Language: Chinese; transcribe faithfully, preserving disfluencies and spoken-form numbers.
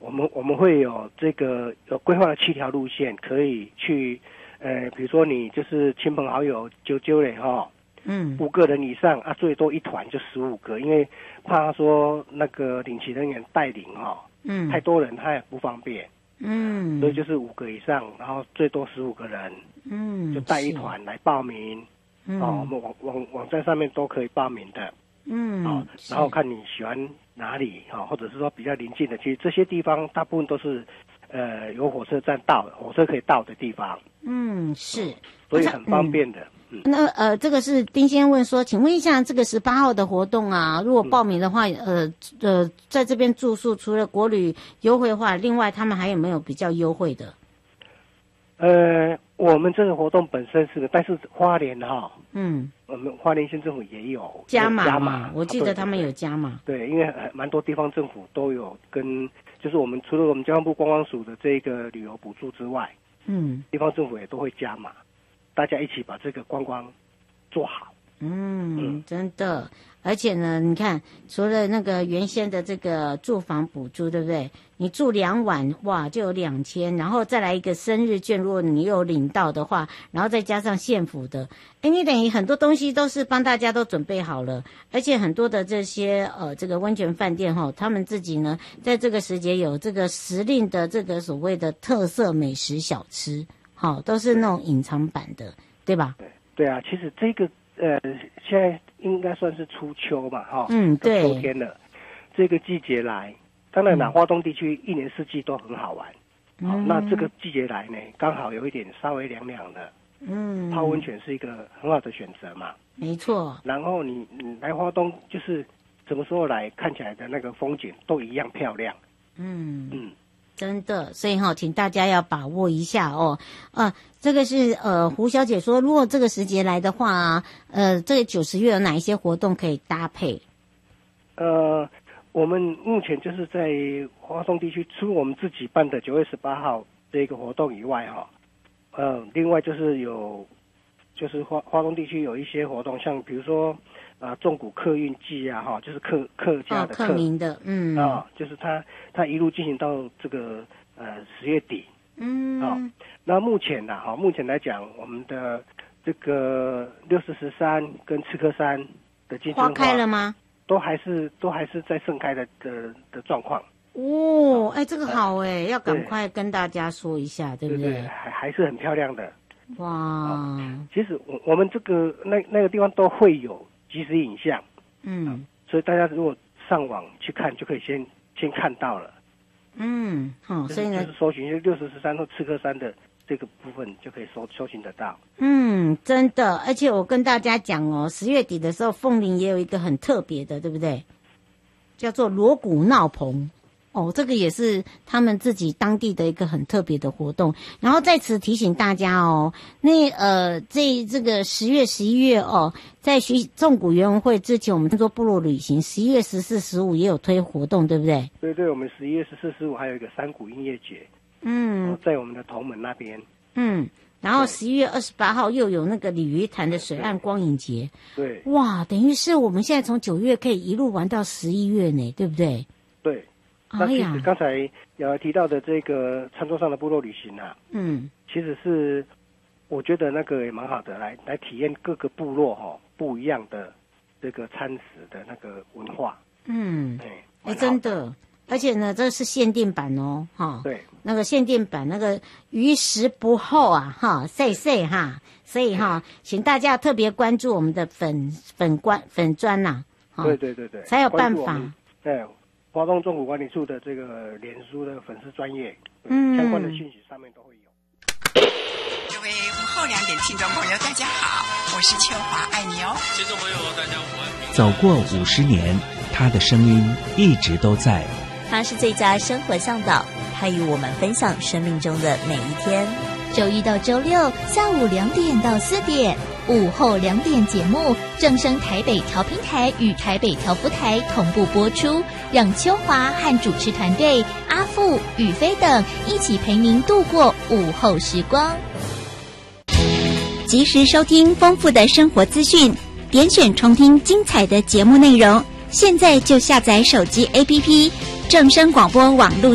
我们我们会有这个有规划了七条路线，可以去呃，比如说你就是亲朋好友揪揪嘞哈， 嗯， 五个人以上啊，最多一团就十五个，因为怕说那个领骑人员带领哈， 嗯， 太多人他也不方便， 嗯， 所以就是五个以上，然后最多十五个人， 嗯， 就带一团来报名， 嗯、 哦，我们网网网站上面都可以报名的， 嗯， 哦，然后看你喜欢哪里哈、哦，或者是说比较临近的，其实这些地方大部分都是呃有火车站到火车可以到的地方， 嗯，是， 所以很方便的。嗯， 那呃，这个是丁先生问说，请问一下，这个十八号的活动啊，如果报名的话，呃呃，在这边住宿除了国旅优惠的话，另外他们还有没有比较优惠的？ 呃，我们这个活动本身是，但是花莲哈， 嗯， 我们花莲县政府也有加码加码， 我记得他们有加码。 对，因为蛮多地方政府都有跟，就是我们除了我们交通部观光署的这个旅游补助之外， 嗯， 地方政府也都会加码，大家一起把这个观光做好。 嗯， 嗯真的，而且呢，你看，除了那个原先的这个住房补助，对不对？你住两晚，哇，就有两千，然后再来一个生日券，如果你有领到的话，然后再加上县府的，哎，你等于很多东西都是帮大家都准备好了，而且很多的这些呃这个温泉饭店哈，他们自己呢，在这个时节有这个时令的这个所谓的特色美食小吃，好，都是那种隐藏版的，对吧？ 对对啊，其实这个。呃，现在应该算是初秋嘛，哈、哦， 嗯，对， 秋天了，这个季节来，当然啦，华东地区一年四季都很好玩， 嗯、 哦，那这个季节来呢，刚好有一点稍微凉凉的， 嗯， 泡温泉是一个很好的选择嘛， 没错。 然后你你来华东，就是什么时候来，看起来的那个风景都一样漂亮， 嗯嗯。 真的，所以哈、哦，请大家要把握一下哦。啊，这个是呃，胡小姐说，如果这个时节来的话，呃，这个九十月有哪一些活动可以搭配？ 呃，我们目前就是在华东地区，除了我们自己办的九月十八号这个活动以外，哈，呃，另外就是有，就是华华东地区有一些活动，像比如说。啊，纵谷客运季啊，哈，就是客客家的客、 哦、客民的，嗯， 啊，就是他他一路进行到这个呃十月底， 嗯， 啊，那目前呢，哈，目前来讲，我们的这个六四十三跟赤科山的金针花花开了吗？ 都还是都还是在盛开的的的状况。 哦，哎，这个好哎，要赶快跟大家说一下，对不对？ 对对，还还是很漂亮的。 哇， 哦、其实我我们这个那那个地方都会有。即时影像， 嗯， 所以大家如果上网去看，就可以先先看到了， 嗯，好、哦，所以呢， 就是搜寻六十十三或赤科山的这个部分就可以搜搜寻得到。 嗯，真的，而且我跟大家讲哦，十月底的时候，凤林也有一个很特别的，对不对？叫做锣鼓闹棚。哦，这个也是他们自己当地的一个很特别的活动。然后在此提醒大家哦，那呃，这这个十月、十一月哦，在徐纵谷园文会之前，我们做部落旅行，十一月十四、十五也有推活动，对不对？ 对对，我们十一月十四、十五还有一个山谷音乐节， 嗯、 哦，在我们的头门那边。 嗯，然后十一月二十八号又有那个鲤鱼潭的水岸光影节。 对， 哇，等于是我们现在从九月可以一路玩到十一月呢，对不对？ 对。那其实刚才有提到的这个餐桌上的部落旅行啊， 嗯， 其实是我觉得那个也蛮好的，来来体验各个部落哈、哦、不一样的这个餐食的那个文化。 嗯， 哎、 欸，真的，而且呢，这是限定版哦，哈， 对， 那个限定版那个于时不候啊，哈，岁岁哈，所以哈，请大家特别关注我们的粉粉官粉专呐、 啊，对对对对， 才有办法。 对。华东纵谷管理处的这个脸书的粉丝专页，嗯，相关的讯息上面都会有。 各位午后两点听众朋友，大家好，我是秋华，爱你哦。 听众朋友，大家午安。 走过五十年，他的声音一直都在。 他是最佳生活向导，他与我们分享生命中的每一天。 周一到周六下午两点到四点，午后两点节目正声台北调频台与台北调福台同步播出，让秋华和主持团队阿富、宇飞等一起陪您度过午后时光。 及时收听丰富的生活资讯，点选重听精彩的节目内容。现在就下载手机 A P P 正声广播网路